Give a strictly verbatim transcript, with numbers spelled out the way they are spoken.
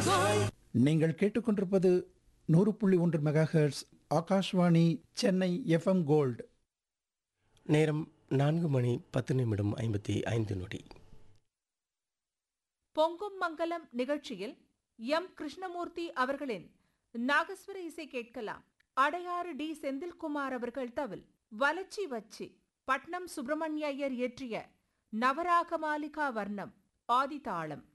நீங்கள் கேட்டுக்கொண்டிருப்பது நூறு புள்ளி ஒன்று mega hertz Akashvani Chennai FM gold. நேரம் நான்கு மணி பத்து நிமிடம் ஐம்பத்தி ஐந்து நொடி. பொங்கும் மங்கலம் நிகழ்ச்சியில் எம் கிருஷ்ணமூர்த்தி அவர்களின் நாகஸ்வர இசை கேட்கலாம். அடையாறு டி செந்தில்குமார் அவர்கள் தவில், வலச்சி வச்சி பட்னம் சுப்பிரமணிய ஐயர் இயற்றிய நவராக மாலிகா வர்ணம் ஆதிதாளம்.